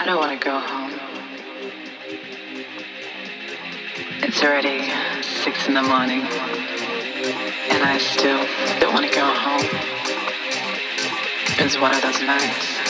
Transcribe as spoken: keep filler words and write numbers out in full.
don't want to go home. It's already six in the morning, and I still don't want to go home. It's one of those nights.